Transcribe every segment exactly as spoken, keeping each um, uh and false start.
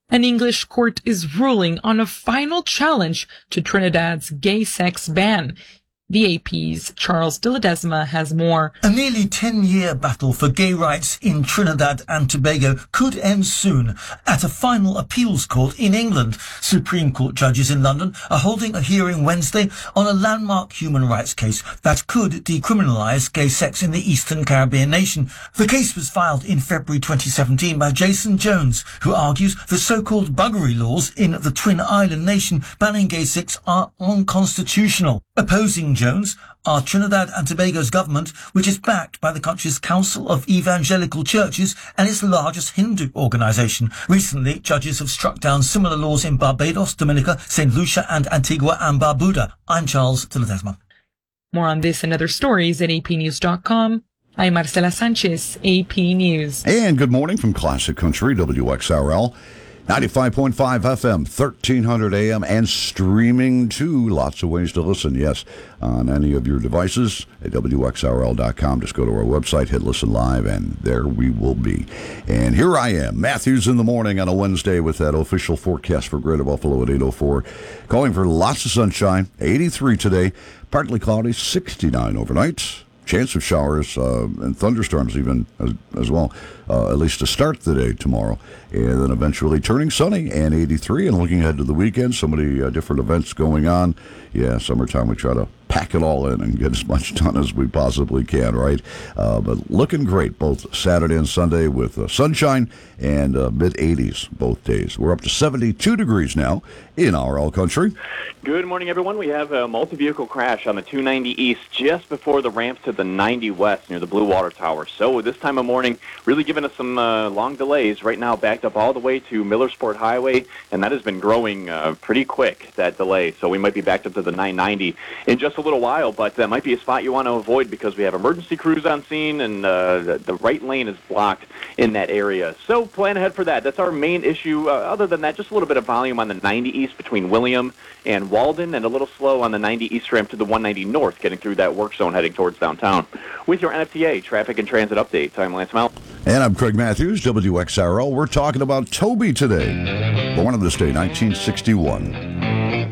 An English court is ruling on a final challenge to Trinidad's gay sex ban. The A P's Charles de Ledesma has more. A nearly ten-year battle for gay rights in Trinidad and Tobago could end soon at a final appeals court in England. Supreme Court judges in London are holding a hearing Wednesday on a landmark human rights case that could decriminalise gay sex in the Eastern Caribbean nation. The case was filed in February twenty seventeen by Jason Jones, who argues the so-called buggery laws in the Twin Island nation banning gay sex are unconstitutional. Opposing Jones are Trinidad and Tobago's government, which is backed by the country's Council of Evangelical Churches and its largest Hindu organisation. Recently, judges have struck down similar laws in Barbados, Dominica, Saint Lucia and Antigua and Barbuda. I'm Charles de Ledesma. More on this and other stories at a p news dot com. I'm Marcela Sanchez, A P News. And good morning from Classic Country, W X R L. ninety-five point five F M, thirteen hundred A M, and streaming too. Lots of ways to listen, yes, on any of your devices at W X R L dot com. Just go to our website, hit listen live, and there we will be. And here I am, Matthews in the morning on a Wednesday with that official forecast for Greater Buffalo at eight oh four. Calling for lots of sunshine, eighty-three today, partly cloudy, sixty-nine overnight. Chance of showers uh, and thunderstorms even as, as well, uh, at least to start the day tomorrow. And then eventually turning sunny and eighty-three. And looking ahead to the weekend, so many uh, different events going on. Yeah, summertime, we try to pack it all in and get as much done as we possibly can, right? Uh, but looking great both Saturday and Sunday with uh, sunshine and uh, mid-eighties both days. We're up to seventy-two degrees now in R L Country. Good morning, everyone. We have a multi-vehicle crash on the two ninety East just before the ramp to the ninety West near the Blue Water Tower. So this time of morning, really giving us some uh, long delays. Right now, backed up all the way to Millersport Highway, and that has been growing uh, pretty quick, that delay. So we might be backed up to the nine ninety in just a little while, but that might be a spot you want to avoid because we have emergency crews on scene, and uh, the, the right lane is blocked in that area. So plan ahead for that. That's our main issue. Uh, other than that, just a little bit of volume on the ninety East between William and Walden, and a little slow on the ninety East ramp to the one ninety North, getting through that work zone heading towards downtown. With your N F T A Traffic and Transit Updates, I'm Lance Mount. And I'm Craig Matthews, W X R L. We're talking about Toby today. Born on this day, nineteen sixty-one.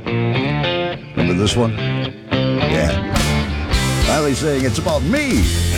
Remember this one? Yeah. Finally saying it's about me.